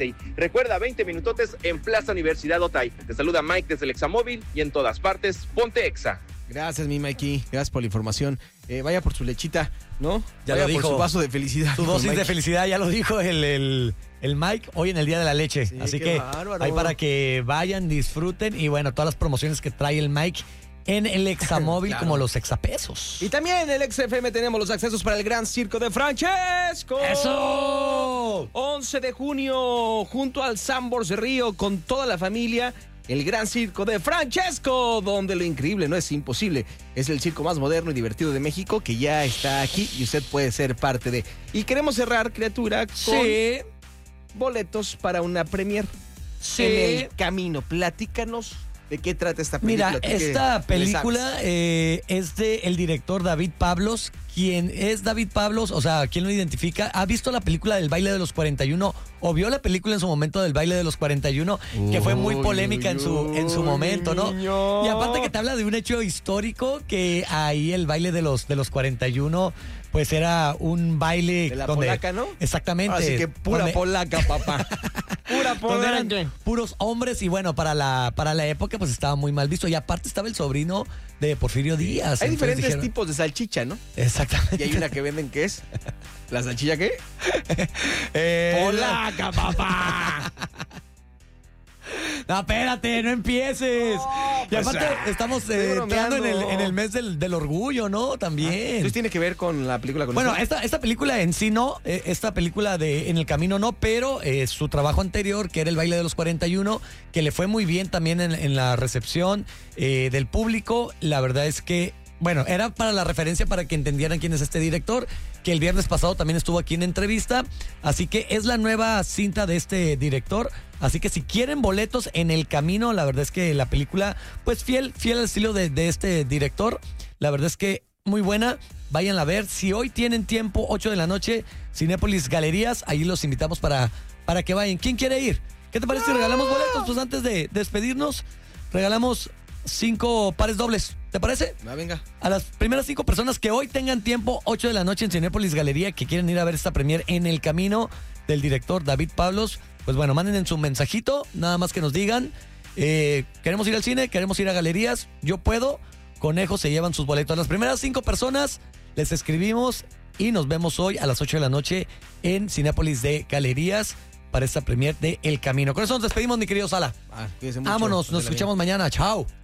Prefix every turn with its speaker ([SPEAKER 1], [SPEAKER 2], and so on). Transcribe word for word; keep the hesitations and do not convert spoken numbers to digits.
[SPEAKER 1] Recuerda, veinte minutotes en Plaza Universidad Otay. Te saluda Mike desde el Examóvil y en todas partes, ponte Exa.
[SPEAKER 2] Gracias, mi Mikey. Gracias por la información. Eh, vaya por su lechita, ¿no?
[SPEAKER 3] Ya
[SPEAKER 2] vaya
[SPEAKER 3] lo dijo.
[SPEAKER 2] por su vaso de felicidad.
[SPEAKER 3] Tu dosis de felicidad, ya lo dijo el, el, el Mike hoy en el Día de la Leche.
[SPEAKER 2] Sí,
[SPEAKER 3] Así
[SPEAKER 2] qué
[SPEAKER 3] que
[SPEAKER 2] bárbaro.
[SPEAKER 3] ahí para que vayan, disfruten y bueno, todas las promociones que trae el Mike en el Examóvil,
[SPEAKER 2] Claro.
[SPEAKER 3] como los exapesos.
[SPEAKER 2] Y también en el X F M tenemos los accesos para el Gran Circo de Francesco.
[SPEAKER 3] ¡Eso!
[SPEAKER 2] once de junio, junto al Sambors de Río, con toda la familia. El Gran Circo de Francesco, donde lo increíble no es imposible. Es el circo más moderno y divertido de México que ya está aquí y usted puede ser parte de. Y queremos cerrar, criatura, con
[SPEAKER 3] Sí,
[SPEAKER 2] boletos para una premier
[SPEAKER 3] sí.
[SPEAKER 2] en el camino. Platícanos de qué trata esta película.
[SPEAKER 3] Mira,
[SPEAKER 2] Tú que
[SPEAKER 3] esta
[SPEAKER 2] le
[SPEAKER 3] película
[SPEAKER 2] sabes.
[SPEAKER 3] eh, es de el director David Pablos. ¿Quién es David Pablos? O sea, ¿quién lo identifica? ¿Ha visto la película del baile de los cuarenta y uno? ¿O vio la película en su momento del baile de los cuarenta y uno? Que fue muy polémica en su, en su momento, ¿no?
[SPEAKER 2] Niño.
[SPEAKER 3] Y aparte que te habla de un hecho histórico, que ahí el baile de los, de los cuarenta y uno, pues era un baile...
[SPEAKER 2] De la
[SPEAKER 3] donde,
[SPEAKER 2] polaca, ¿no?
[SPEAKER 3] Exactamente.
[SPEAKER 2] Así que pura
[SPEAKER 3] donde-
[SPEAKER 2] polaca, papá. Pura
[SPEAKER 3] donde eran
[SPEAKER 2] polaca.
[SPEAKER 3] puros hombres y bueno, para la, para la época pues estaba muy mal visto. Y aparte estaba el sobrino de Porfirio Díaz.
[SPEAKER 2] Hay
[SPEAKER 3] Entonces
[SPEAKER 2] diferentes
[SPEAKER 3] dijeron-
[SPEAKER 2] tipos de salchicha, ¿no?
[SPEAKER 3] Exactamente.
[SPEAKER 2] Y hay una que venden que es ¿la salchicha qué?
[SPEAKER 3] Eh,
[SPEAKER 2] ¡Polaca, papá!
[SPEAKER 3] No, espérate, no empieces.
[SPEAKER 2] No,
[SPEAKER 3] y
[SPEAKER 2] pues,
[SPEAKER 3] aparte,
[SPEAKER 2] ah,
[SPEAKER 3] estamos
[SPEAKER 2] estoy
[SPEAKER 3] eh, entrando en el,
[SPEAKER 2] bromeando.
[SPEAKER 3] en el mes del, del orgullo, ¿no? También.
[SPEAKER 2] Entonces tiene que ver con la película con
[SPEAKER 3] Bueno,
[SPEAKER 2] eso?
[SPEAKER 3] esta, esta película en sí no, eh, esta película de En el Camino no, pero eh, su trabajo anterior, que era El Baile de los cuarenta y uno, que le fue muy bien también en, en la recepción eh, del público, la verdad es que, bueno, era para la referencia para que entendieran quién es este director, que el viernes pasado también estuvo aquí en entrevista, así que es la nueva cinta de este director, así que si quieren boletos En el Camino, la verdad es que la película, pues fiel, fiel al estilo de, de este director, la verdad es que muy buena, váyanla a ver. Si hoy tienen tiempo, ocho de la noche, Cinépolis Galerías, ahí los invitamos para, para que vayan. ¿Quién quiere ir? ¿Qué te parece si regalamos boletos? Pues antes de despedirnos, regalamos cinco pares dobles. ¿Te parece?
[SPEAKER 2] Ah, venga.
[SPEAKER 3] A las primeras cinco personas que hoy tengan tiempo, ocho de la noche en Cinépolis Galería, que quieren ir a ver esta premier En el Camino del director David Pablos, pues bueno, manden en su mensajito, nada más que nos digan, eh, queremos ir al cine, queremos ir a galerías, yo puedo, Conejos se llevan sus boletos. A las primeras cinco personas les escribimos y nos vemos hoy a las ocho de la noche en Cinépolis de Galerías para esta premier de El Camino. Con eso nos despedimos, mi querido Sala.
[SPEAKER 2] Ah, cuídense mucho.
[SPEAKER 3] Vámonos, nos
[SPEAKER 2] Pásela bien.
[SPEAKER 3] escuchamos mañana, chao.